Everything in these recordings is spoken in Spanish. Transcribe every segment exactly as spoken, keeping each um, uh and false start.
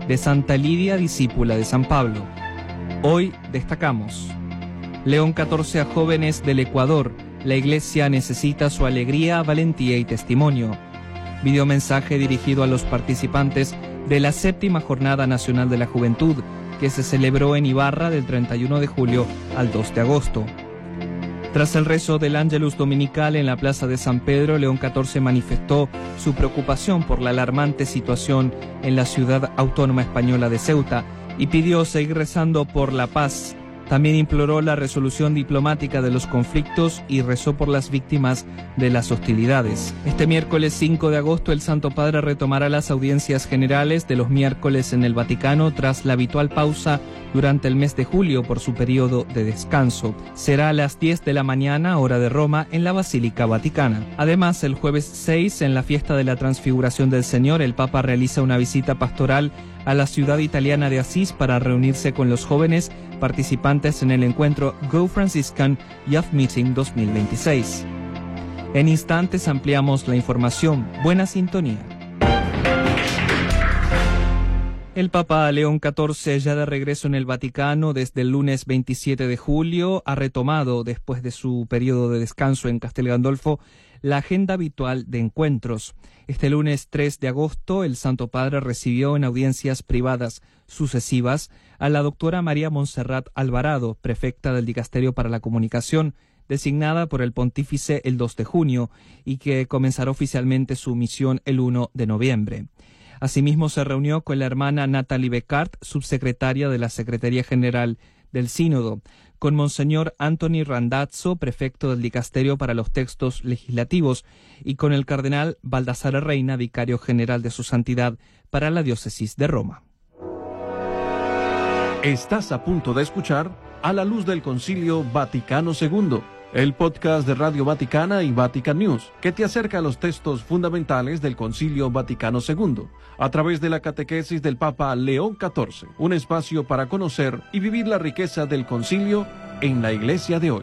de Santa Lidia, discípula de San Pablo. Hoy destacamos: León catorce a jóvenes del Ecuador. La Iglesia necesita su alegría, valentía y testimonio. Videomensaje dirigido a los participantes de la séptima Jornada Nacional de la Juventud, que se celebró en Ibarra del treinta y uno de julio al dos de agosto. Tras el rezo del Ángelus Dominical en la Plaza de San Pedro, León catorce manifestó su preocupación por la alarmante situación en la ciudad autónoma española de Ceuta y pidió seguir rezando por la paz. También imploró la resolución diplomática de los conflictos y rezó por las víctimas de las hostilidades. Este miércoles cinco de agosto el Santo Padre retomará las audiencias generales de los miércoles en el Vaticano tras la habitual pausa durante el mes de julio por su periodo de descanso. Será a las diez de la mañana, hora de Roma, en la Basílica Vaticana. Además, el jueves seis, en la fiesta de la Transfiguración del Señor, el Papa realiza una visita pastoral a la ciudad italiana de Asís para reunirse con los jóvenes participantes en el encuentro Go Franciscan Youth Meeting dos mil veintiséis. En instantes ampliamos la información. Buena sintonía. El Papa León catorce, ya de regreso en el Vaticano desde el lunes veintisiete de julio, ha retomado, después de su periodo de descanso en Castel Gandolfo, la agenda habitual de encuentros. Este lunes tres de agosto, el Santo Padre recibió en audiencias privadas sucesivas a la doctora María Montserrat Alvarado, prefecta del Dicasterio para la Comunicación, designada por el Pontífice el dos de junio y que comenzará oficialmente su misión el uno de noviembre. Asimismo, se reunió con la hermana Natalie Becart, subsecretaria de la Secretaría General del Sínodo, con Monseñor Anthony Randazzo, prefecto del Dicasterio para los Textos Legislativos, y con el cardenal Baldassare Reina, vicario general de su santidad para la diócesis de Roma. Estás a punto de escuchar A la Luz del Concilio Vaticano segundo, el podcast de Radio Vaticana y Vatican News, que te acerca a los textos fundamentales del Concilio Vaticano segundo, a través de la catequesis del Papa León catorce, un espacio para conocer y vivir la riqueza del concilio en la Iglesia de hoy.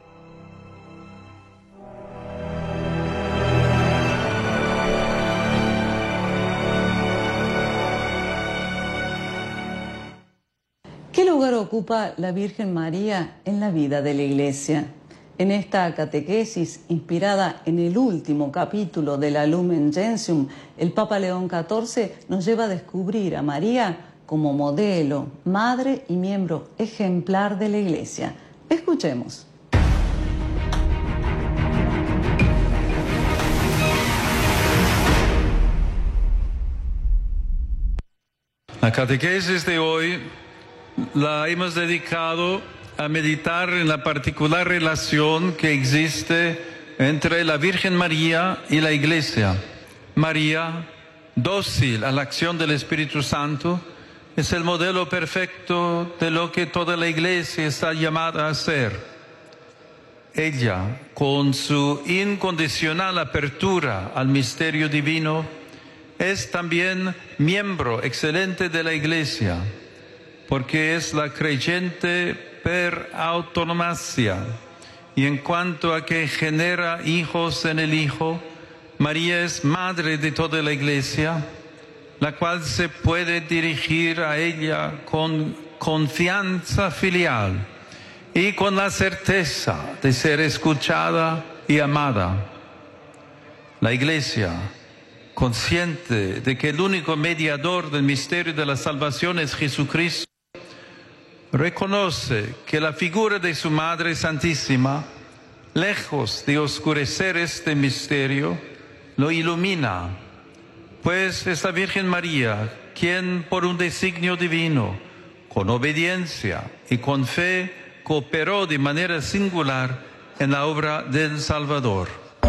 ¿Qué lugar ocupa la Virgen María en la vida de la Iglesia? En esta catequesis, inspirada en el último capítulo de la Lumen Gentium, el Papa León catorce nos lleva a descubrir a María como modelo, madre y miembro ejemplar de la Iglesia. Escuchemos. La catequesis de hoy la hemos dedicado a meditar en la particular relación que existe entre la Virgen María y la Iglesia. María, dócil a la acción del Espíritu Santo, es el modelo perfecto de lo que toda la Iglesia está llamada a ser. Ella, con su incondicional apertura al misterio divino, es también miembro excelente de la Iglesia, porque es la creyente per autonomacia, y en cuanto a que genera hijos en el Hijo, María es madre de toda la Iglesia, la cual se puede dirigir a ella con confianza filial y con la certeza de ser escuchada y amada. La Iglesia, consciente de que el único mediador del misterio de la salvación es Jesucristo, reconoce que la figura de su Madre Santísima, lejos de oscurecer este misterio, lo ilumina, pues es la Virgen María quien, por un designio divino, con obediencia y con fe, cooperó de manera singular en la obra del Salvador.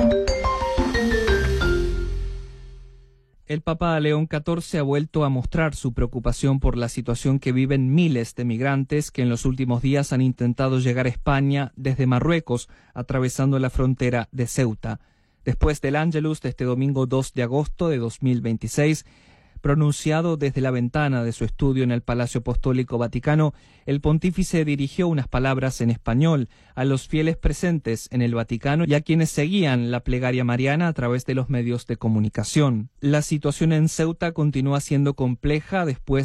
El Papa León catorce ha vuelto a mostrar su preocupación por la situación que viven miles de migrantes que en los últimos días han intentado llegar a España desde Marruecos, atravesando la frontera de Ceuta. Después del Ángelus de este domingo dos de agosto de dos mil veintiséis, pronunciado desde la ventana de su estudio en el Palacio Apostólico Vaticano, el pontífice dirigió unas palabras en español a los fieles presentes en el Vaticano y a quienes seguían la plegaria mariana a través de los medios de comunicación. La situación en Ceuta continúa siendo compleja después